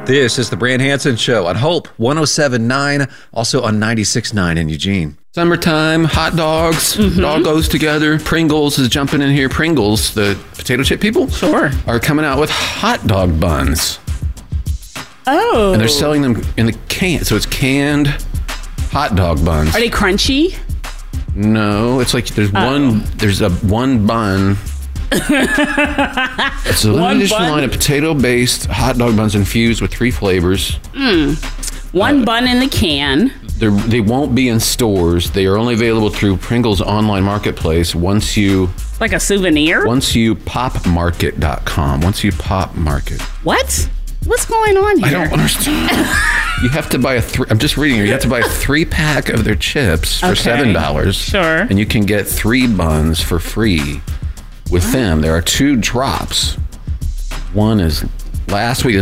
This is the Brand Hansen Show on Hope 107.9, also on 96.9 in Eugene. Summertime, hot dogs, it all goes together. Pringles is jumping in here. Pringles, the potato chip people, are coming out with hot dog buns. Oh. And they're selling them in the can. So it's canned hot dog buns. Are they crunchy? No, it's like there's one bun. It's a limited edition line of potato-based hot dog buns infused with 3 flavors. One bun in the can. They won't be in stores. They are only available through Pringles online marketplace once you... Like a souvenir? Once you popmarket.com. Once you popmarket. What? What's going on here? I don't understand. You have to buy I'm just reading here. You have to buy a 3-pack of their chips for $7. Sure. And you can get 3 buns for free with them. There are 2 drops. One is last week,